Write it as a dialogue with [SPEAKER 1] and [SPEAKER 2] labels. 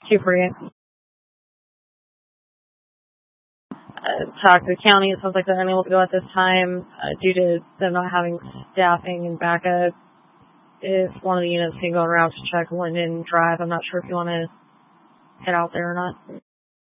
[SPEAKER 1] 248. Talk to the county. It sounds like they're unable to go at this time due to them not having staffing and backup. If one of the units can go around to check Linden Drive, I'm not sure if you want to head out there or not.